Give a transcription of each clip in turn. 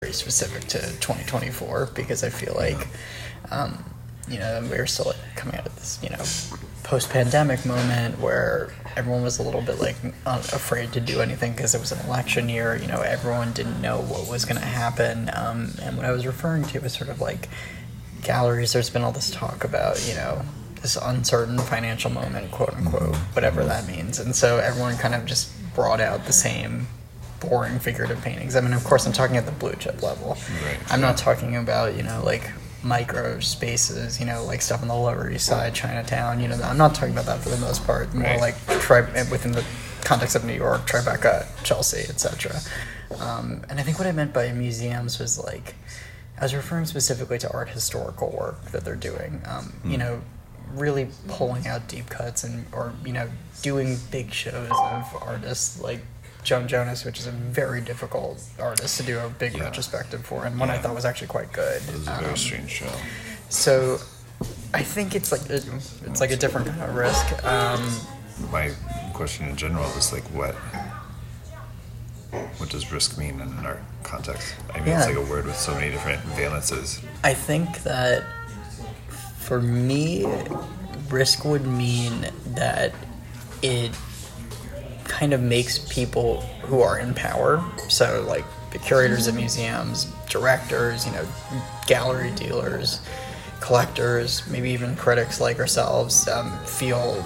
very specific to 2024 because I feel like, we're still coming out of this, post-pandemic moment where everyone was a little bit afraid to do anything because it was an election year. Everyone didn't know what was going to happen. And what I was referring to was sort of like galleries. There's been all this talk about, this uncertain financial moment, quote unquote, whatever that means. And so everyone kind of just brought out the same boring figurative paintings. I mean, of course, I'm talking at the blue chip level. Right. I'm not talking about, micro spaces, like stuff on the Lower East Side, Chinatown. I'm not talking about that for the most part. More Right. like within the context of New York, Tribeca, Chelsea, etc. And I think what I meant by museums was I was referring specifically to art historical work that they're doing. Really pulling out deep cuts or doing big shows of artists like Joan Jonas, which is a very difficult artist to do a big retrospective for, and one I thought was actually quite good. It was a very strange show. So I think it's like a different kind of risk. My question in general is what does risk mean in an art context? I mean, it's like a word with so many different valences. I think that for me, risk would mean that it kind of makes people who are in power, so like the curators of museums, directors, gallery dealers, collectors, maybe even critics like ourselves, feel,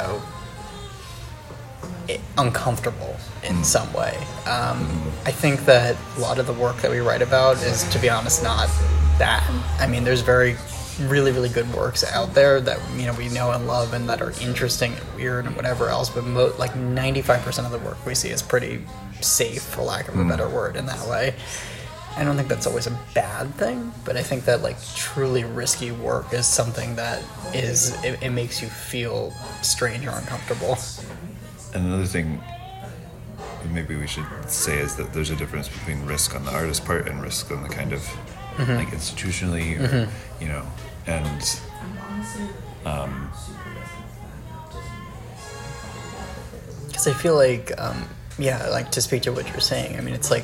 uncomfortable in some way. I think that a lot of the work that we write about is, to be honest, not that. I mean, there's really, really good works out there that we know and love and that are interesting and weird and whatever else, but 95% of the work we see is pretty safe, for lack of a better word, in that way. I don't think that's always a bad thing, but I think that truly risky work is something that it makes you feel strange or uncomfortable. Another thing maybe we should say is that there's a difference between risk on the artist's part and risk on the kind of institutionally, or, and because I feel like to speak to what you're saying, I mean, it's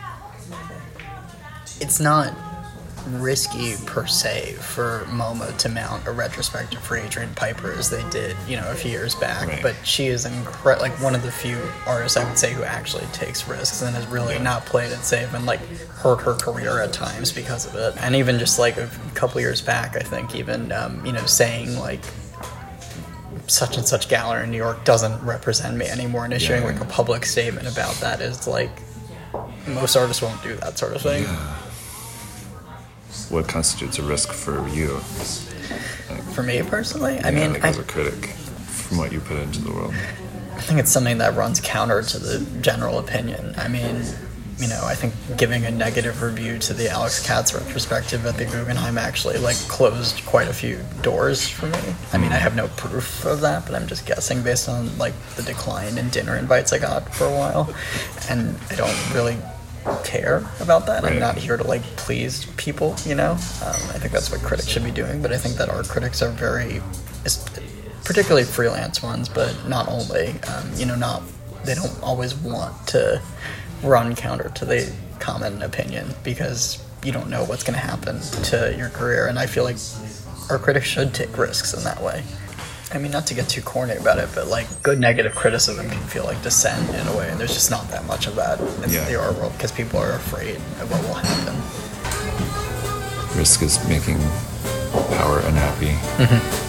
it's not risky per se for MoMA to mount a retrospective for Adrian Piper as they did, a few years back. Right. But she is one of the few artists I would say who actually takes risks and has really not played it safe and hurt her career at times because of it. And even just a couple years back, I think even saying such and such gallery in New York doesn't represent me anymore, and issuing a public statement about that is most artists won't do that sort of thing. Yeah. What constitutes a risk for you? For me personally, as a critic, from what you put into the world. I think it's something that runs counter to the general opinion. I mean, I think giving a negative review to the Alex Katz retrospective at the Guggenheim actually closed quite a few doors for me. I mean, I have no proof of that, but I'm just guessing based on the decline in dinner invites I got for a while, and I don't really care about that. Right. I'm not here to please people, I think that's what critics should be doing, but I think that art critics are particularly freelance ones, but not only, they don't always want to run counter to the common opinion because you don't know what's going to happen to your career, and I feel like art critics should take risks in that way. I mean, not to get too corny about it, but good negative criticism can feel like dissent in a way, and there's just not that much of that in the art world because people are afraid of what will happen. Risk is making power unhappy.